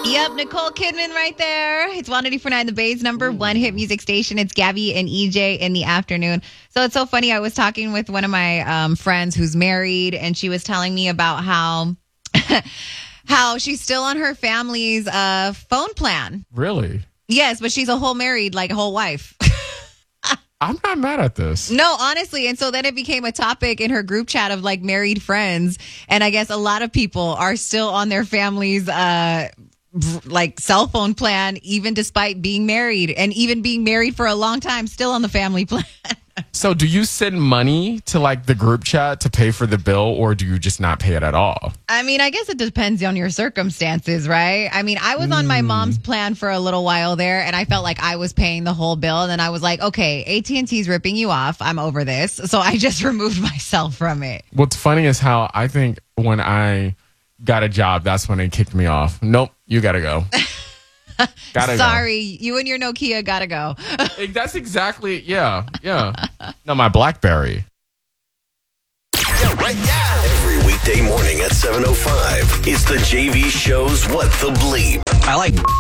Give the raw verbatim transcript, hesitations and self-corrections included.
Yep, Nicole Kidman right there. It's one eighty-four point nine The Bay's number one hit music station. It's Gabby and E J in the afternoon. So it's so funny. I was talking with one of my um, friends who's married, and she was telling me about how how she's still on her family's uh, phone plan. Really? Yes, but she's a whole married, like a whole wife. I'm not mad at this. No, honestly. And so then it became a topic in her group chat of like married friends. And I guess a lot of people are still on their family's uh like cell phone plan, even despite being married and even being married for a long time, still on the family plan. So do you send money to like the group chat to pay for the bill, or do you just not pay it at all? I mean, I guess it depends on your circumstances, right? I mean, I was on my mom's plan for a little while there, and I felt like I was paying the whole bill. And then I was like, okay, A T and T's ripping you off. I'm over this. So I just removed myself from it. What's funny is how I think when I got a job, that's when they kicked me off. Nope, you gotta go. Gotta Sorry, go. you and your Nokia gotta go. That's exactly, yeah, yeah. No, my BlackBerry. Yeah, right now. Every weekday morning at seven oh five, it's the J V Show's What the Bleep. I like